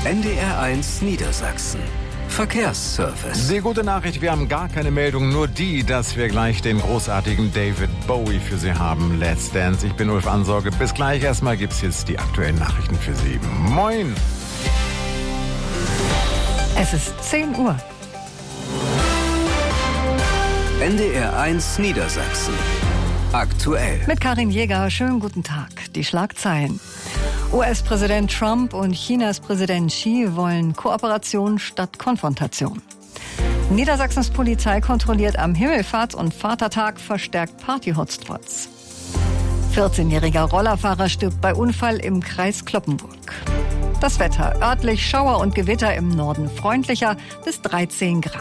NDR1 Niedersachsen. Verkehrsservice. Die gute Nachricht, wir haben gar keine Meldung, nur die, dass wir gleich den großartigen David Bowie für Sie haben. Let's Dance. Ich bin Ulf Ansorge. Bis gleich. Erstmal gibt's jetzt die aktuellen Nachrichten für Sie. Moin! Es ist 10 Uhr. NDR1 Niedersachsen. Aktuell. Mit Karin Jäger, schönen guten Tag. Die Schlagzeilen. US-Präsident Trump und Chinas Präsident Xi wollen Kooperation statt Konfrontation. Niedersachsens Polizei kontrolliert am Himmelfahrts- und Vatertag verstärkt Party-Hotspots. 14-jähriger Rollerfahrer stirbt bei Unfall im Kreis Cloppenburg. Das Wetter, örtlich Schauer und Gewitter, im Norden freundlicher bis 13 Grad.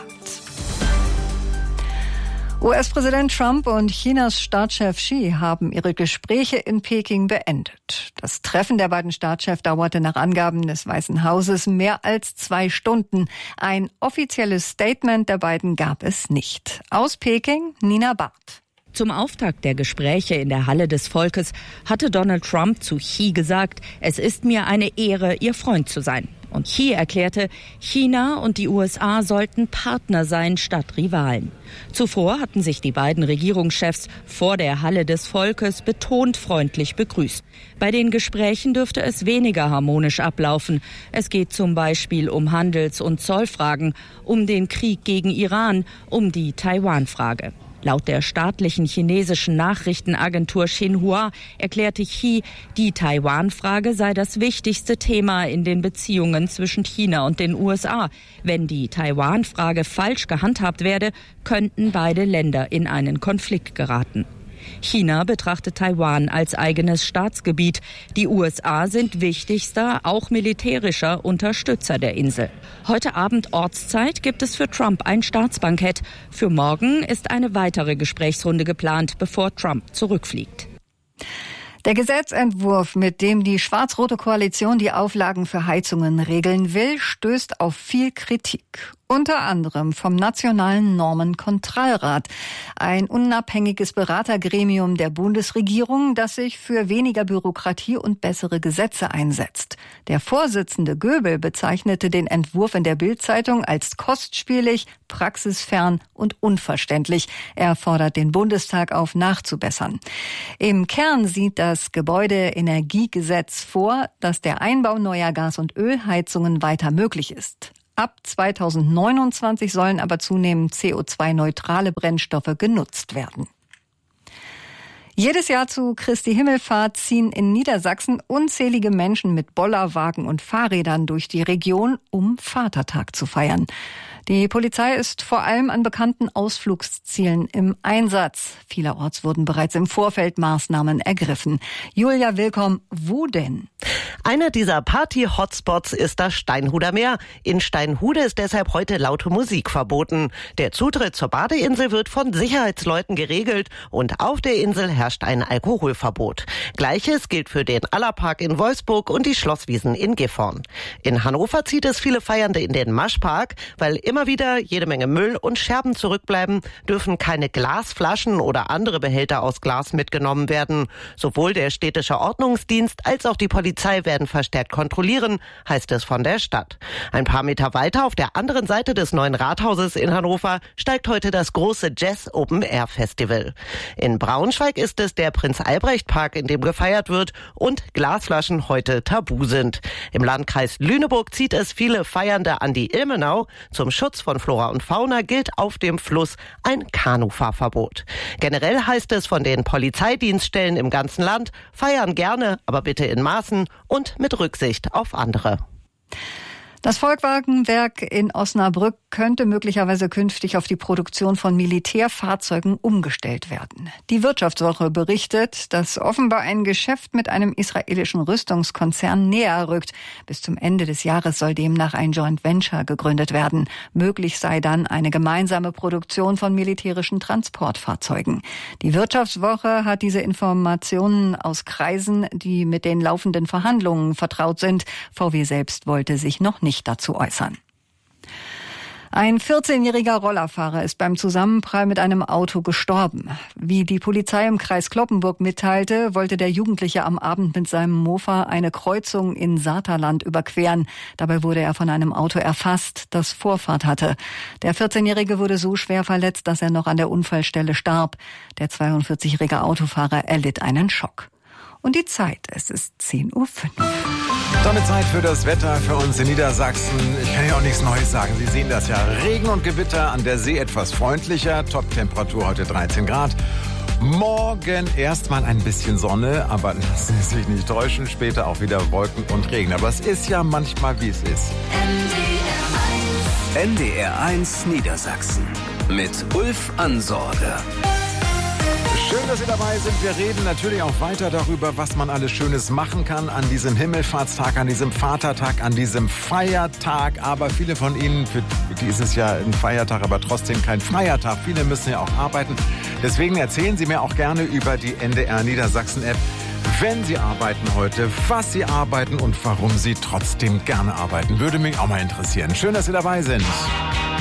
US-Präsident Trump und Chinas Staatschef Xi haben ihre Gespräche in Peking beendet. Das Treffen der beiden Staatschefs dauerte nach Angaben des Weißen Hauses mehr als 2 Stunden. Ein offizielles Statement der beiden gab es nicht. Aus Peking, Nina Barth. Zum Auftakt der Gespräche in der Halle des Volkes hatte Donald Trump zu Xi gesagt, es ist mir eine Ehre, Ihr Freund zu sein. Und Xi erklärte, China und die USA sollten Partner sein statt Rivalen. Zuvor hatten sich die beiden Regierungschefs vor der Halle des Volkes betont freundlich begrüßt. Bei den Gesprächen dürfte es weniger harmonisch ablaufen. Es geht zum Beispiel um Handels- und Zollfragen, um den Krieg gegen Iran, um die Taiwan-Frage. Laut der staatlichen chinesischen Nachrichtenagentur Xinhua erklärte Xi, die Taiwan-Frage sei das wichtigste Thema in den Beziehungen zwischen China und den USA. Wenn die Taiwan-Frage falsch gehandhabt werde, könnten beide Länder in einen Konflikt geraten. China betrachtet Taiwan als eigenes Staatsgebiet. Die USA sind wichtigster, auch militärischer Unterstützer der Insel. Heute Abend Ortszeit gibt es für Trump ein Staatsbankett. Für morgen ist eine weitere Gesprächsrunde geplant, bevor Trump zurückfliegt. Der Gesetzentwurf, mit dem die schwarz-rote Koalition die Auflagen für Heizungen regeln will, stößt auf viel Kritik. Unter anderem vom Nationalen Normenkontrollrat, ein unabhängiges Beratergremium der Bundesregierung, das sich für weniger Bürokratie und bessere Gesetze einsetzt. Der Vorsitzende Göbel bezeichnete den Entwurf in der Bild-Zeitung als kostspielig, praxisfern und unverständlich. Er fordert den Bundestag auf, nachzubessern. Im Kern sieht das Gebäudeenergiegesetz vor, dass der Einbau neuer Gas- und Ölheizungen weiter möglich ist. Ab 2029 sollen aber zunehmend CO2-neutrale Brennstoffe genutzt werden. Jedes Jahr zu Christi Himmelfahrt ziehen in Niedersachsen unzählige Menschen mit Bollerwagen und Fahrrädern durch die Region, um Vatertag zu feiern. Die Polizei ist vor allem an bekannten Ausflugszielen im Einsatz. Vielerorts wurden bereits im Vorfeld Maßnahmen ergriffen. Julia Willkomm, wo denn? Einer dieser Party-Hotspots ist das Steinhuder Meer. In Steinhude ist deshalb heute laute Musik verboten. Der Zutritt zur Badeinsel wird von Sicherheitsleuten geregelt und auf der Insel herrscht ein Alkoholverbot. Gleiches gilt für den Allerpark in Wolfsburg und die Schlosswiesen in Gifhorn. In Hannover zieht es viele Feiernde in den Maschpark, weil immer wieder jede Menge Müll und Scherben zurückbleiben, dürfen keine Glasflaschen oder andere Behälter aus Glas mitgenommen werden. Sowohl der städtische Ordnungsdienst als auch die Polizei werden verstärkt kontrollieren, heißt es von der Stadt. Ein paar Meter weiter auf der anderen Seite des neuen Rathauses in Hannover steigt heute das große Jazz Open Air Festival. In Braunschweig ist es der Prinz-Albrecht-Park, in dem gefeiert wird und Glasflaschen heute tabu sind. Im Landkreis Lüneburg zieht es viele Feiernde an die Ilmenau. Zum Schutz von Flora und Fauna gilt auf dem Fluss ein Kanufahrverbot. Generell heißt es von den Polizeidienststellen im ganzen Land, feiern gerne, aber bitte in Maßen und mit Rücksicht auf andere. Das Volkswagenwerk in Osnabrück könnte möglicherweise künftig auf die Produktion von Militärfahrzeugen umgestellt werden. Die Wirtschaftswoche berichtet, dass offenbar ein Geschäft mit einem israelischen Rüstungskonzern näher rückt. Bis zum Ende des Jahres soll demnach ein Joint Venture gegründet werden. Möglich sei dann eine gemeinsame Produktion von militärischen Transportfahrzeugen. Die Wirtschaftswoche hat diese Informationen aus Kreisen, die mit den laufenden Verhandlungen vertraut sind. VW selbst wollte sich noch nicht dazu äußern. Ein 14-jähriger Rollerfahrer ist beim Zusammenprall mit einem Auto gestorben. Wie die Polizei im Kreis Cloppenburg mitteilte, wollte der Jugendliche am Abend mit seinem Mofa eine Kreuzung in Saterland überqueren. Dabei wurde er von einem Auto erfasst, das Vorfahrt hatte. Der 14-Jährige wurde so schwer verletzt, dass er noch an der Unfallstelle starb. Der 42-jährige Autofahrer erlitt einen Schock. Und die Zeit, es ist 10:05 Uhr. Damit Zeit für das Wetter für uns in Niedersachsen. Ich kann ja auch nichts Neues sagen. Sie sehen das ja. Regen und Gewitter, an der See etwas freundlicher. Top-Temperatur heute 13 Grad. Morgen erstmal ein bisschen Sonne, aber lassen Sie sich nicht täuschen. Später auch wieder Wolken und Regen. Aber es ist ja manchmal, wie es ist. NDR1 Niedersachsen mit Ulf Ansorge. Schön, dass Sie dabei sind. Wir reden natürlich auch weiter darüber, was man alles Schönes machen kann an diesem Himmelfahrtstag, an diesem Vatertag, an diesem Feiertag. Aber viele von Ihnen, für die ist es ja ein Feiertag, aber trotzdem kein freier Tag. Viele müssen ja auch arbeiten. Deswegen erzählen Sie mir auch gerne über die NDR Niedersachsen-App, wenn Sie arbeiten heute, was Sie arbeiten und warum Sie trotzdem gerne arbeiten. Würde mich auch mal interessieren. Schön, dass Sie dabei sind.